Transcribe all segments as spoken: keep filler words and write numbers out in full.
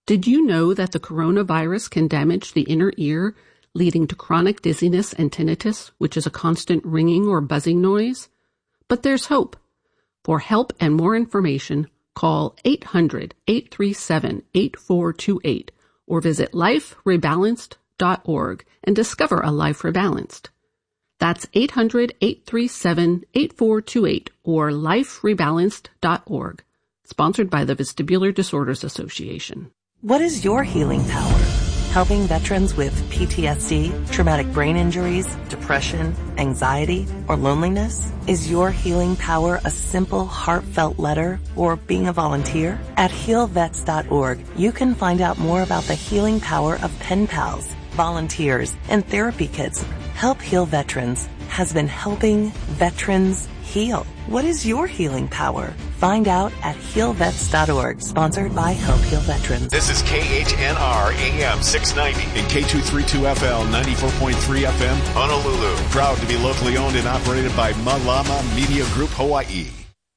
Did you know that the coronavirus can damage the inner ear, leading to chronic dizziness and tinnitus, which is a constant ringing or buzzing noise? But there's hope. For help and more information, call eight hundred, eight three seven, eight four two eight or visit life rebalanced dot org and discover a life rebalanced. That's eight hundred, eight three seven, eight four two eight or life rebalanced dot org. Sponsored by the Vestibular Disorders Association. What is your healing power? Helping veterans with P T S D, traumatic brain injuries, depression, anxiety, or loneliness? Is your healing power a simple, heartfelt letter or being a volunteer? At heal vets dot org, you can find out more about the healing power of pen pals, volunteers, and therapy kits. Help Heal Veterans has been helping veterans heal. What is your healing power? Find out at heal vets dot org, sponsored by Help Heal Veterans. This is K H N R A M six ninety and K two thirty-two F L ninety-four point three F M, Honolulu. Proud to be locally owned and operated by Malama Media Group Hawaii.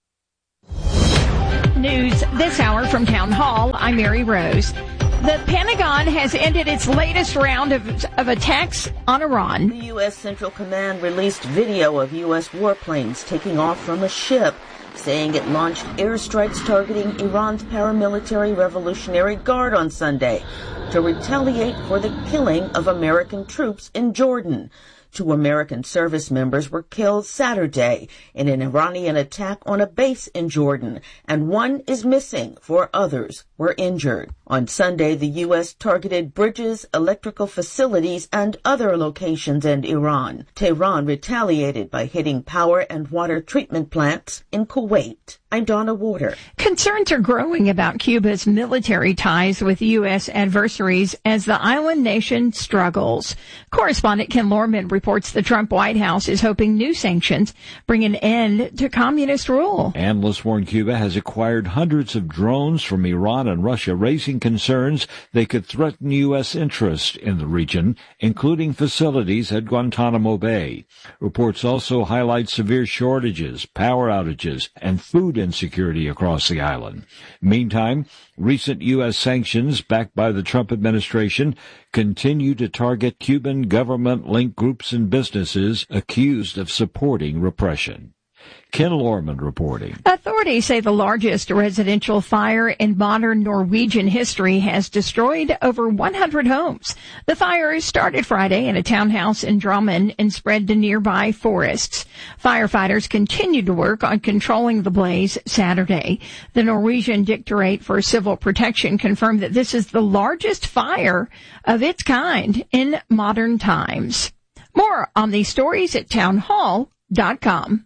News this hour from Town Hall. I'm Mary Rose. The Pentagon has ended its latest round of, of attacks on Iran. The U S. Central Command released video of U S warplanes taking off from a ship, saying it launched airstrikes targeting Iran's paramilitary Revolutionary Guard on Sunday to retaliate for the killing of American troops in Jordan. Two American service members were killed Saturday in an Iranian attack on a base in Jordan, and one is missing, four others were injured. On Sunday, the U S targeted bridges, electrical facilities, and other locations in Iran. Tehran retaliated by hitting power and water treatment plants in Kuwait. I'm Donna Warder. Concerns are growing about Cuba's military ties with U S adversaries as the island nation struggles. Correspondent Ken Lorman reports the Trump White House is hoping new sanctions bring an end to communist rule. Analysts warn Cuba has acquired hundreds of drones from Iran and Russia, raising concerns they could threaten U S interests in the region, including facilities at Guantanamo Bay. Reports also highlight severe shortages, power outages, and food insecurity across the island. Meantime, recent U S sanctions backed by the Trump administration continue to target Cuban government-linked groups and businesses accused of supporting repression. Ken Lorman reporting. Authorities say the largest residential fire in modern Norwegian history has destroyed over one hundred homes. The fire started Friday in a townhouse in Drammen and spread to nearby forests. Firefighters continued to work on controlling the blaze Saturday. The Norwegian Directorate for Civil Protection confirmed that this is the largest fire of its kind in modern times. More on these stories at town hall dot com.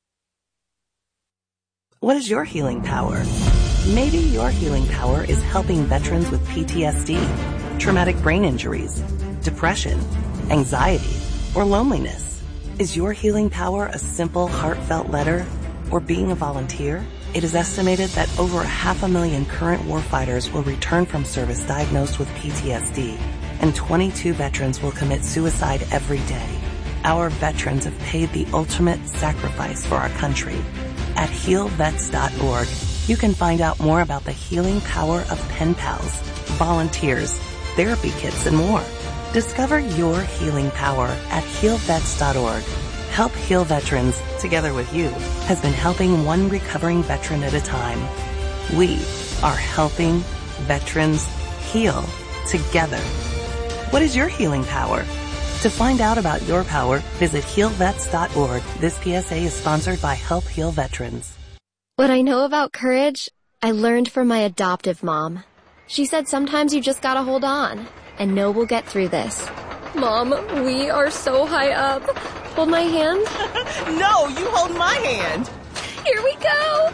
What is your healing power? Maybe your healing power is helping veterans with P T S D, traumatic brain injuries, depression, anxiety, or loneliness. Is your healing power a simple, heartfelt letter or being a volunteer? It is estimated that over a half a million current warfighters will return from service diagnosed with P T S D, and twenty-two veterans will commit suicide every day. Our veterans have paid the ultimate sacrifice for our country. At heal vets dot org, you can find out more about the healing power of pen pals, volunteers, therapy kits, and more. Discover your healing power at heal vets dot org. Help Heal Veterans, together with you, has been helping one recovering veteran at a time. We are helping veterans heal together. What is your healing power? To find out about your power, visit heal vets dot org. This P S A is sponsored by Help Heal Veterans. What I know about courage, I learned from my adoptive mom. She said sometimes you just gotta hold on and know we'll get through this. Mom, we are so high up. Hold my hand. No, you hold my hand. Here we go.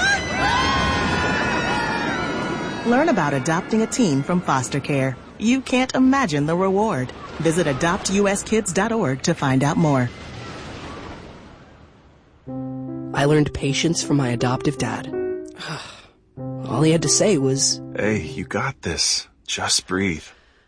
Learn about adopting a teen from foster care. You can't imagine the reward. Visit adopt u s kids dot org to find out more. I learned patience from my adoptive dad. All he had to say was, "Hey, you got this. Just breathe."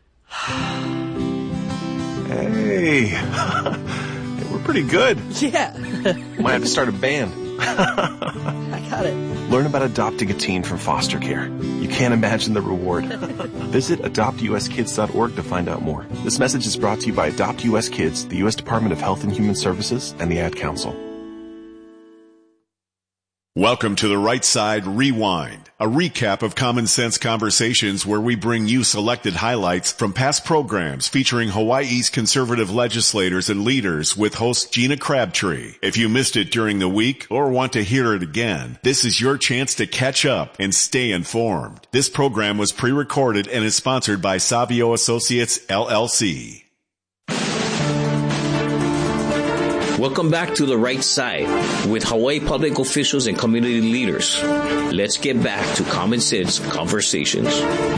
Hey, we're pretty good. Yeah. Might have to start a band. I got it. Learn about adopting a teen from foster care. You can't imagine the reward. Visit adopt U S kids dot org to find out more. This message is brought to you by Adopt U S Kids, the U S Department of Health and Human Services, and the Ad Council. Welcome to the Right Side Rewind, a recap of Common Sense Conversations where we bring you selected highlights from past programs featuring Hawaii's conservative legislators and leaders with host Gina Crabtree. If you missed it during the week or want to hear it again, this is your chance to catch up and stay informed. This program was pre-recorded and is sponsored by Savio Associates, L L C. Welcome back to The Right Side with Hawaii public officials and community leaders. Let's get back to Common Sense Conversations.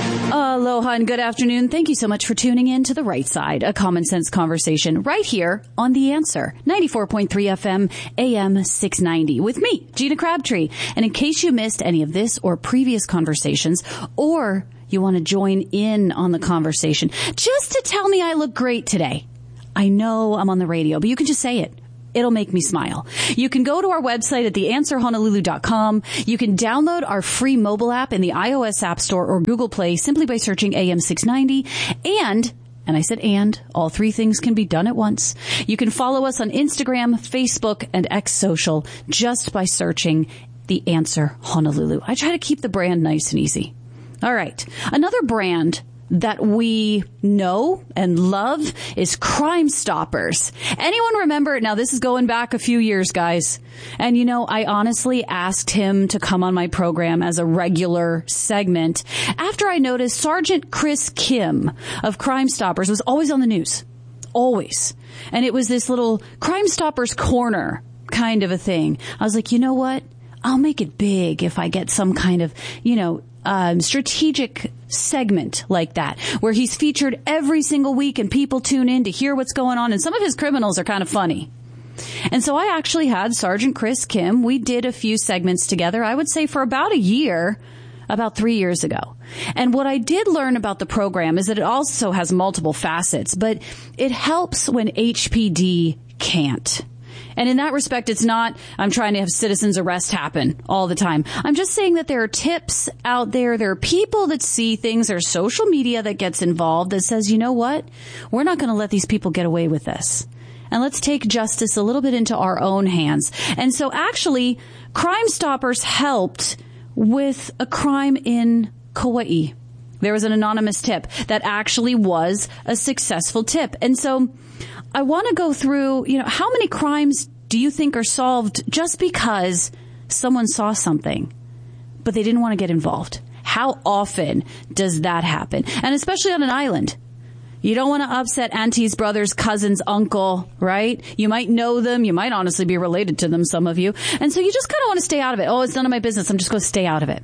Aloha and good afternoon. Thank you so much for tuning in to The Right Side, a Common Sense Conversation right here on The Answer, ninety-four point three F M, A M six ninety, with me, Gina Crabtree. And in case you missed any of this or previous conversations, or you want to join in on the conversation, just to tell me I look great today. I know I'm on the radio, but you can just say it. It'll make me smile. You can go to our website at the answer honolulu dot com. You can download our free mobile app in the iOS App Store or Google Play simply by searching A M six ninety. And, and I said and, all three things can be done at once. You can follow us on Instagram, Facebook, and X Social just by searching The Answer Honolulu. I try to keep the brand nice and easy. All right. Another brand that we know and love is Crime Stoppers. Anyone remember? Now, this is going back a few years, guys. And, you know, I honestly asked him to come on my program as a regular segment after I noticed Sergeant Chris Kim of Crime Stoppers was always on the news. Always. And it was this little Crime Stoppers corner kind of a thing. I was like, you know what? I'll make it big if I get some kind of, you know, Um, strategic segment like that, where he's featured every single week and people tune in to hear what's going on. And some of his criminals are kind of funny. And so I actually had Sergeant Chris Kim. We did a few segments together, I would say for about a year, about three years ago. And what I did learn about the program is that it also has multiple facets, but it helps when H P D can't. And in that respect, it's not, I'm trying to have citizens arrest happen all the time. I'm just saying that there are tips out there. There are people that see things. There's social media that gets involved that says, you know what? We're not going to let these people get away with this. And let's take justice a little bit into our own hands. And so actually, Crime Stoppers helped with a crime in Kauai. There was an anonymous tip that actually was a successful tip. And so I want to go through, you know, how many crimes do you think are solved just because someone saw something, but they didn't want to get involved? How often does that happen? And especially on an island. You don't want to upset auntie's brother's cousin's uncle, right? You might know them. You might honestly be related to them, some of you. And so you just kind of want to stay out of it. Oh, it's none of my business. I'm just going to stay out of it.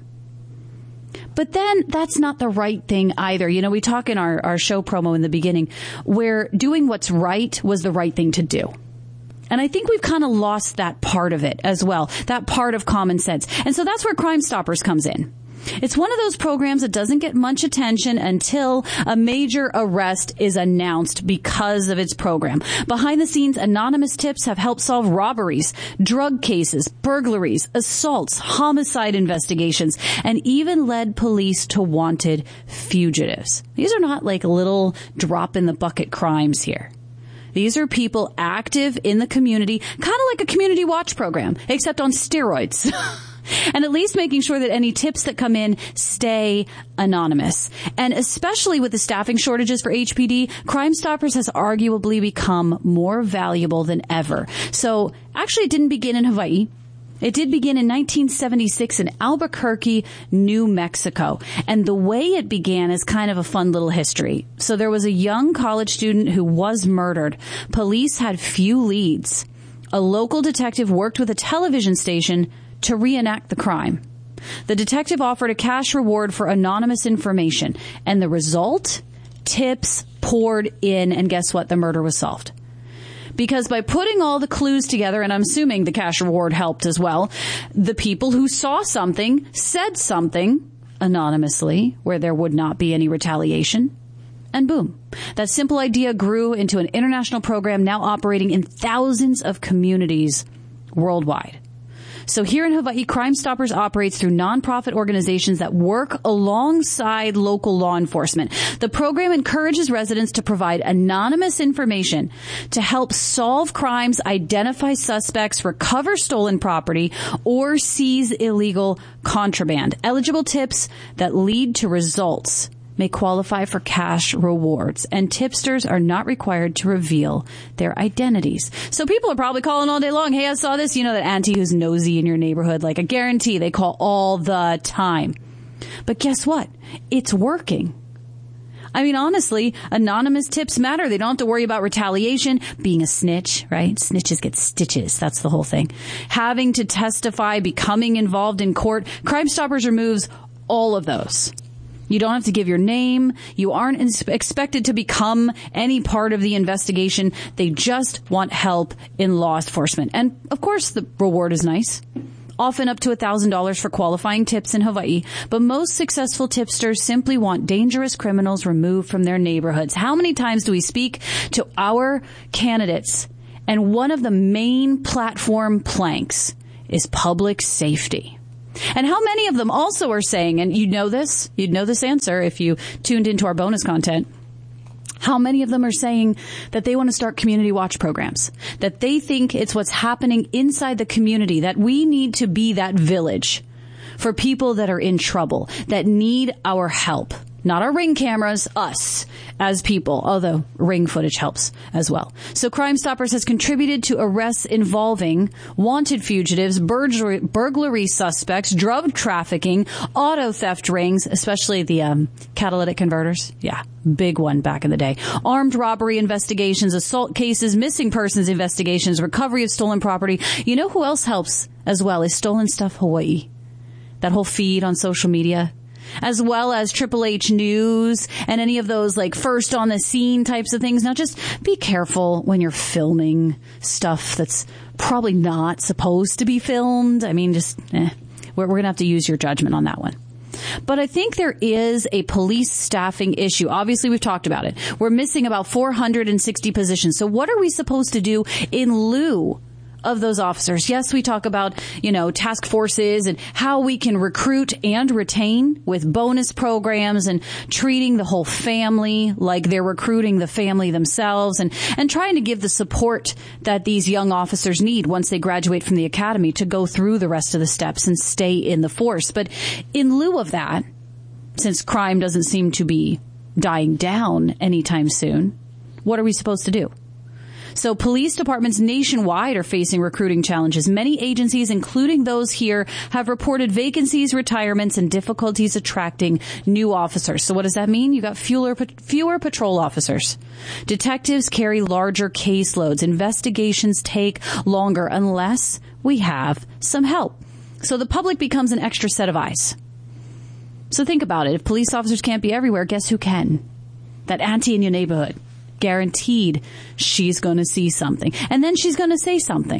But then that's not the right thing either. You know, we talk in our, our show promo in the beginning where doing what's right was the right thing to do. And I think we've kind of lost that part of it as well, that part of common sense. And so that's where Crime Stoppers comes in. It's one of those programs that doesn't get much attention until a major arrest is announced because of its program. Behind the scenes, anonymous tips have helped solve robberies, drug cases, burglaries, assaults, homicide investigations, and even led police to wanted fugitives. These are not like little drop in the bucket crimes here. These are people active in the community, kind of like a community watch program, except on steroids. And at least making sure that any tips that come in stay anonymous. And especially with the staffing shortages for H P D, Crime Stoppers has arguably become more valuable than ever. So actually it didn't begin in Hawaii. It did begin in nineteen seventy-six in Albuquerque, New Mexico. And the way it began is kind of a fun little history. So there was a young college student who was murdered. Police had few leads. A local detective worked with a television station to reenact the crime. The detective offered a cash reward for anonymous information, and the result? Tips poured in, and guess what? The murder was solved. Because by putting all the clues together, and I'm assuming the cash reward helped as well, the people who saw something said something anonymously where there would not be any retaliation. And boom, that simple idea grew into an international program now operating in thousands of communities worldwide. So here in Hawaii, Crime Stoppers operates through nonprofit organizations that work alongside local law enforcement. The program encourages residents to provide anonymous information to help solve crimes, identify suspects, recover stolen property, or seize illegal contraband. Eligible tips that lead to results may qualify for cash rewards, and tipsters are not required to reveal their identities. So people are probably calling all day long, hey, I saw this, you know, that auntie who's nosy in your neighborhood. Like, I guarantee they call all the time. But guess what? It's working. I mean, honestly, anonymous tips matter. They don't have to worry about retaliation, being a snitch, right? Snitches get stitches. That's the whole thing. Having to testify, becoming involved in court. Crime Stoppers removes all of those. You don't have to give your name. You aren't ins- expected to become any part of the investigation. They just want help in law enforcement. And, of course, the reward is nice. Often up to one thousand dollars for qualifying tips in Hawaii. But most successful tipsters simply want dangerous criminals removed from their neighborhoods. How many times do we speak to our candidates? And one of the main platform planks is public safety. And how many of them also are saying, and you know this, you'd know this answer if you tuned into our bonus content, how many of them are saying that they want to start community watch programs, that they think it's what's happening inside the community, that we need to be that village for people that are in trouble, that need our help. Not our Ring cameras, us as people, although Ring footage helps as well. So Crime Stoppers has contributed to arrests involving wanted fugitives, burglary, burglary suspects, drug trafficking, auto theft rings, especially the um, catalytic converters. Yeah, big one back in the day. Armed robbery investigations, assault cases, missing persons investigations, recovery of stolen property. You know who else helps as well is Stolen Stuff Hawaii. That whole feed on social media. As well as Triple H News and any of those like first on the scene types of things. Now just be careful when you're filming stuff that's probably not supposed to be filmed. I mean, just, eh, we're, we're going to have to use your judgment on that one. But I think there is a police staffing issue. Obviously, we've talked about it. We're missing about four hundred sixty positions. So what are we supposed to do in lieu of those officers? Yes, we talk about, you know, task forces and how we can recruit and retain with bonus programs and treating the whole family like they're recruiting the family themselves and, and trying to give the support that these young officers need once they graduate from the academy to go through the rest of the steps and stay in the force. But in lieu of that, since crime doesn't seem to be dying down anytime soon, what are we supposed to do? So police departments nationwide are facing recruiting challenges. Many agencies, including those here, have reported vacancies, retirements, and difficulties attracting new officers. So what does that mean? You got fewer, fewer patrol officers. Detectives carry larger caseloads. Investigations take longer unless we have some help. So the public becomes an extra set of eyes. So think about it. If police officers can't be everywhere, guess who can? That auntie in your neighborhood. Guaranteed she's going to see something. And then she's going to say something.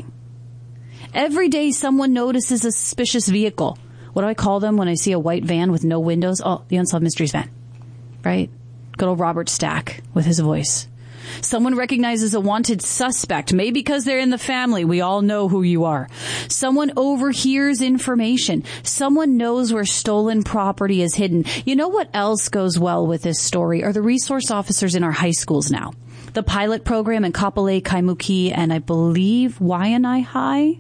Every day someone notices a suspicious vehicle. What do I call them when I see a white van with no windows? Oh, the Unsolved Mysteries van. Right? Good old Robert Stack with his voice. Someone recognizes a wanted suspect, maybe because they're in the family. We all know who you are. Someone overhears information. Someone knows where stolen property is hidden. You know what else goes well with this story are the resource officers in our high schools now. The pilot program in Kapolei, Kaimuki, and I believe Waianae High.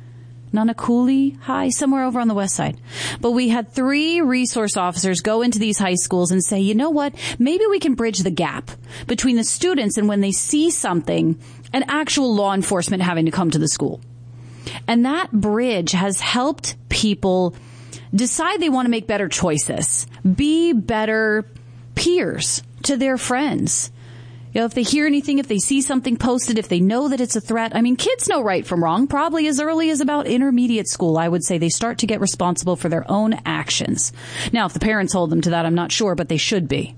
Nanakuli High, somewhere over on the west side. But we had three resource officers go into these high schools and say, you know what, maybe we can bridge the gap between the students and when they see something, and actual law enforcement having to come to the school. And that bridge has helped people decide they want to make better choices, be better peers to their friends. You know, if they hear anything, if they see something posted, if they know that it's a threat. I mean, kids know right from wrong, probably as early as about intermediate school. I would say they start to get responsible for their own actions. Now, if the parents hold them to that, I'm not sure, but they should be.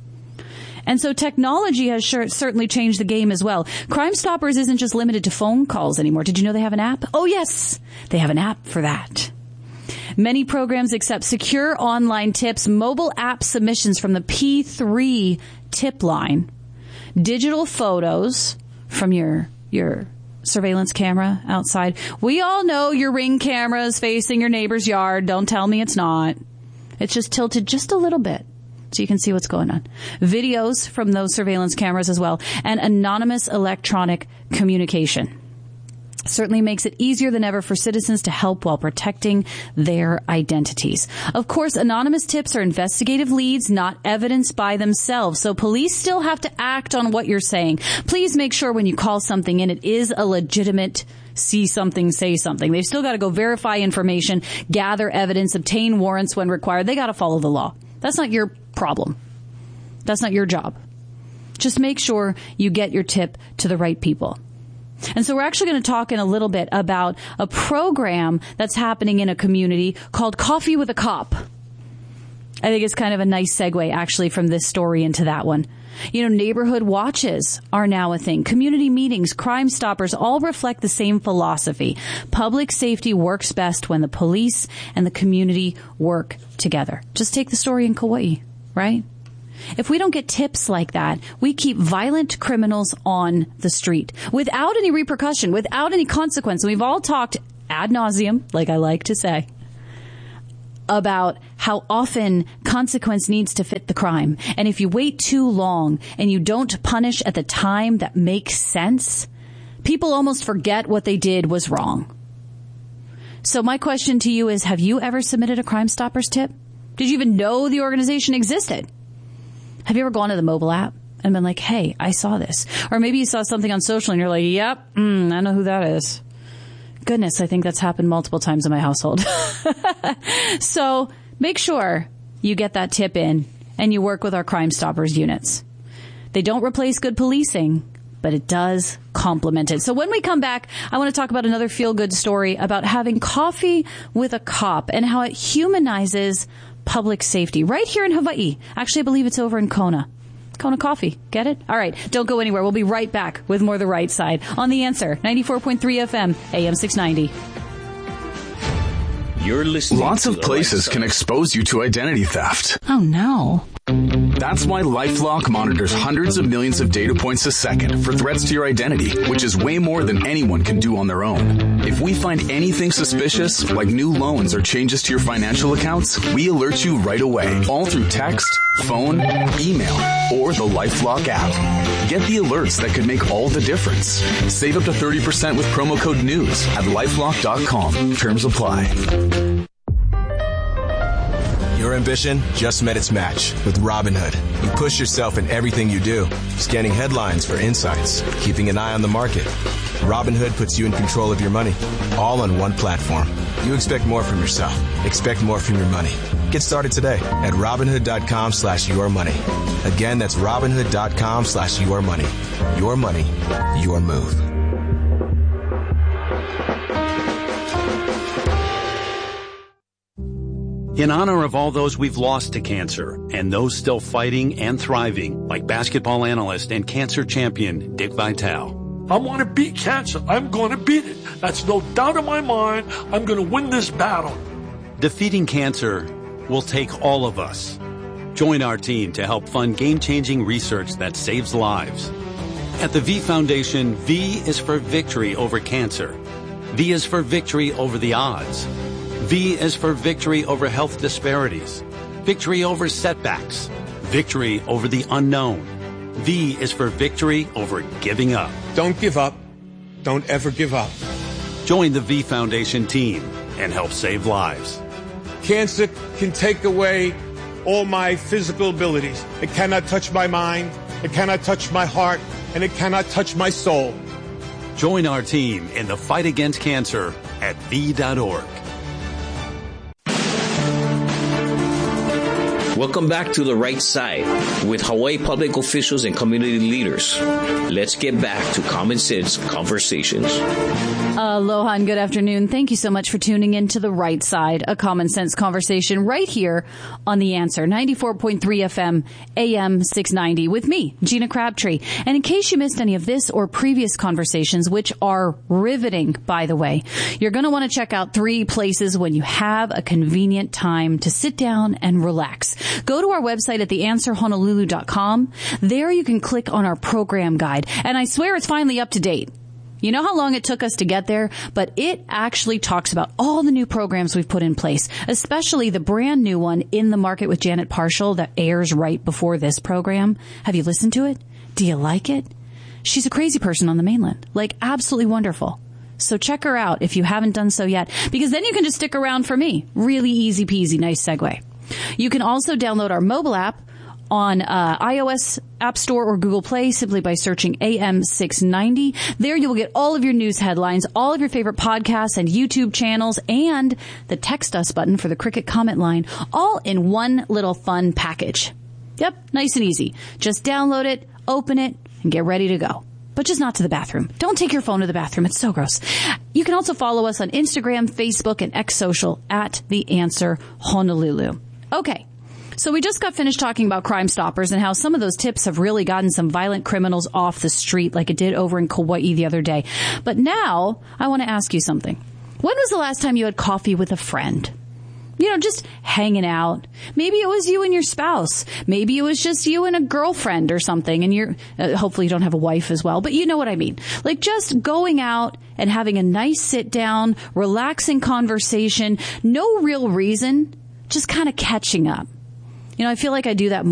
And so technology has sure, certainly changed the game as well. Crime Stoppers isn't just limited to phone calls anymore. Did you know they have an app? Oh, yes, they have an app for that. Many programs accept secure online tips, mobile app submissions from the P three tip line, digital photos from your your surveillance camera outside? We all know your Ring camera is facing your neighbor's yard. Don't tell me it's not. It's just tilted just a little bit so you can see what's going on. Videos from those surveillance cameras as well, and anonymous electronic communication. Certainly makes it easier than ever for citizens to help while protecting their identities. Of course, anonymous tips are investigative leads, not evidence by themselves. So police still have to act on what you're saying. Please make sure when you call something in, it is a legitimate see something, say something. They've still got to go verify information, gather evidence, obtain warrants when required. They got to follow the law. That's not your problem. That's not your job. Just make sure you get your tip to the right people. And so we're actually going to talk in a little bit about a program that's happening in a community called Coffee with a Cop. I think it's kind of a nice segue, actually, from this story into that one. You know, neighborhood watches are now a thing. Community meetings, Crime Stoppers, all reflect the same philosophy. Public safety works best when the police and the community work together. Just take the story in Kauai, right? If we don't get tips like that, we keep violent criminals on the street without any repercussion, without any consequence. We've all talked ad nauseum, like I like to say, about how often consequence needs to fit the crime. And if you wait too long and you don't punish at the time that makes sense, people almost forget what they did was wrong. So my question to you is, have you ever submitted a Crime Stoppers tip? Did you even know the organization existed? Have you ever gone to the mobile app and been like, hey, I saw this? Or maybe you saw something on social and you're like, yep, mm, I know who that is. Goodness, I think that's happened multiple times in my household. So make sure you get that tip in and you work with our Crime Stoppers units. They don't replace good policing, but it does complement it. So when we come back, I want to talk about another feel-good story about having coffee with a cop and how it humanizes public safety right here in Hawaii. Actually, I believe it's over in Kona. Kona Coffee. Get it? All right. Don't go anywhere. We'll be right back with more The Right Side on The Answer, ninety-four point three F M, A M six ninety. You're listening. Lots to of the places right can expose you to identity theft. Oh, no. That's why LifeLock monitors hundreds of millions of data points a second for threats to your identity, which is way more than anyone can do on their own. If we find anything suspicious, like new loans or changes to your financial accounts, we alert you right away, all through text, phone, email, or the LifeLock app. Get the alerts that could make all the difference. Save up to thirty percent with promo code NEWS at lifelock dot com. Terms apply. Your ambition just met its match with Robinhood. You push yourself in everything you do, scanning headlines for insights, keeping an eye on the market. Robinhood puts you in control of your money, all on one platform. You expect more from yourself. Expect more from your money. Get started today at Robinhood.com slash your money. Again, that's Robinhood.com slash your money. Your money, your move. In honor of all those we've lost to cancer and those still fighting and thriving, like basketball analyst and cancer champion Dick Vitale. I want to beat cancer. I'm going to beat it. That's no doubt in my mind. I'm going to win this battle. Defeating cancer will take all of us. Join our team to help fund game-changing research that saves lives. At the V Foundation, V is for victory over cancer. V is for victory over the odds. V is for victory over health disparities, victory over setbacks, victory over the unknown. V is for victory over giving up. Don't give up. Don't ever give up. Join the V Foundation team and help save lives. Cancer can take away all my physical abilities. It cannot touch my mind, it cannot touch my heart, and it cannot touch my soul. Join our team in the fight against cancer at V dot org. Welcome back to The Right Side with Hawaii public officials and community leaders. Let's get back to common sense conversations. Aloha and good afternoon. Thank you so much for tuning in to The Right Side, a common sense conversation right here on The Answer, ninety-four point three F M, A M six ninety, with me, Gina Crabtree. And in case you missed any of this or previous conversations, which are riveting, by the way, you're going to want to check out three places when you have a convenient time to sit down and relax. Go to our website at the answer honolulu dot com. There you can click on our program guide. And I swear it's finally up to date. You know how long it took us to get there? But it actually talks about all the new programs we've put in place, especially the brand new one, In the Market with Janet Parshall, that airs right before this program. Have you listened to it? Do you like it? She's a crazy person on the mainland, like absolutely wonderful. So check her out if you haven't done so yet, because then you can just stick around for me. Really easy peasy, nice segue. You can also download our mobile app on uh, iOS App Store or Google Play simply by searching A M six ninety. There you will get all of your news headlines, all of your favorite podcasts and YouTube channels, and the text us button for the Cricket comment line, all in one little fun package. Yep, nice and easy. Just download it, open it, and get ready to go. But just not to the bathroom. Don't take your phone to the bathroom. It's so gross. You can also follow us on Instagram, Facebook, and X Social at The Answer Honolulu. Okay. So we just got finished talking about Crime Stoppers and how some of those tips have really gotten some violent criminals off the street like it did over in Kauai the other day. But now I want to ask you something. When was the last time you had coffee with a friend? You know, just hanging out. Maybe it was you and your spouse. Maybe it was just you and a girlfriend or something. And you're, uh, hopefully you don't have a wife as well, but you know what I mean. Like just going out and having a nice sit down, relaxing conversation, no real reason, just kind of catching up. You know, I feel like I do that